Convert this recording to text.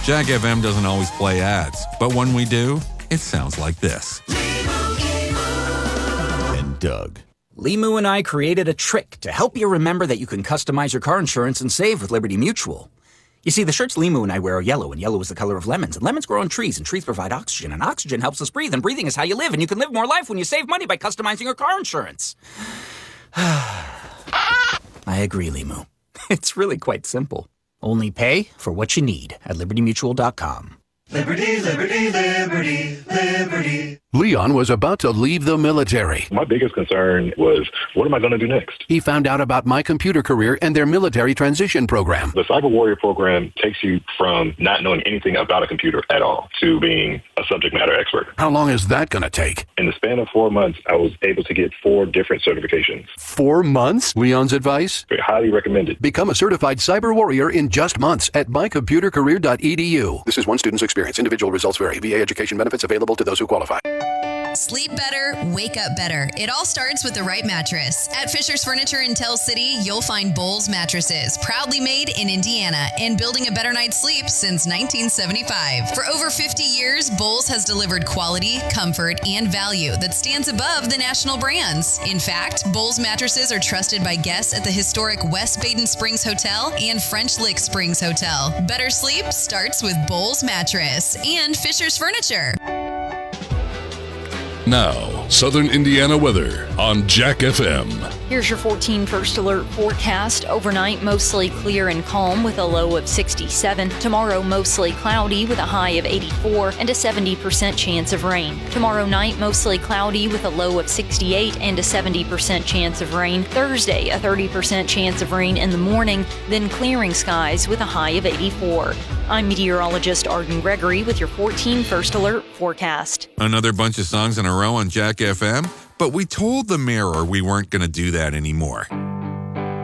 Jack FM doesn't always play ads, but when we do, it sounds like this. And Doug. Limu and I created a trick to help you remember that you can customize your car insurance and save with Liberty Mutual. You see, the shirts Limu and I wear are yellow, and yellow is the color of lemons, and lemons grow on trees, and trees provide oxygen, and oxygen helps us breathe, and breathing is how you live, and you can live more life when you save money by customizing your car insurance. I agree, Limu. It's really quite simple. Only pay for what you need at libertymutual.com. Liberty, liberty, liberty, liberty. Leon was about to leave the military. My biggest concern was, what am I going to do next? He found out about My Computer Career and their military transition program. The Cyber Warrior program takes you from not knowing anything about a computer at all to being a subject matter expert. How long is that going to take? In the span of 4 months, I was able to get 4 different certifications. 4 months? Leon's advice? Highly recommended. Become a certified cyber warrior in just months at mycomputercareer.edu. This is one student's experience. Individual results vary. VA education benefits available to those who qualify. Sleep better, wake up better. It all starts with the right mattress. At Fisher's Furniture in Tell City, you'll find Bowles mattresses, proudly made in Indiana and building a better night's sleep since 1975. For over 50 years, Bowles has delivered quality, comfort, and value that stands above the national brands. In fact, Bowles mattresses are trusted by guests at the historic West Baden Springs Hotel and French Lick Springs Hotel. Better sleep starts with Bowles mattress and Fisher's Furniture. Now, Southern Indiana weather on Jack FM. Here's your 14 First Alert forecast. Overnight, mostly clear and calm with a low of 67. Tomorrow, mostly cloudy with a high of 84 and a 70% chance of rain. Tomorrow night, mostly cloudy with a low of 68 and a 70% chance of rain. Thursday, a 30% chance of rain in the morning, then clearing skies with a high of 84. I'm meteorologist Arden Gregory with your 14 First Alert forecast. Another bunch of songs in a row on Jack FM, but we told the mirror we weren't going to do that anymore.